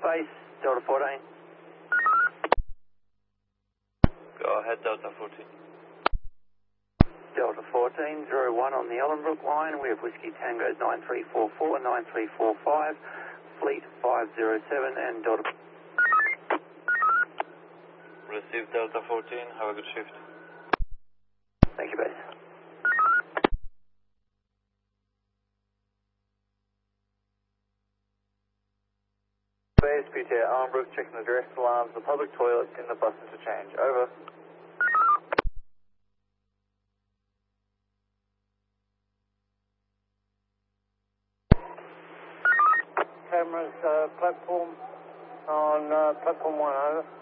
base, Delta 14. Go ahead, Delta 14. Delta 14, 01 on the Ellenbrook line. We have Whiskey Tango 9344, 9345, Fleet 507, and Delta. Received Delta 14, have a good shift. Thank you, base. Base, PTA Ellenbrook, checking the direct alarms, the public toilet in the bus interchange. Over. Cameras, platform on platform 1, over.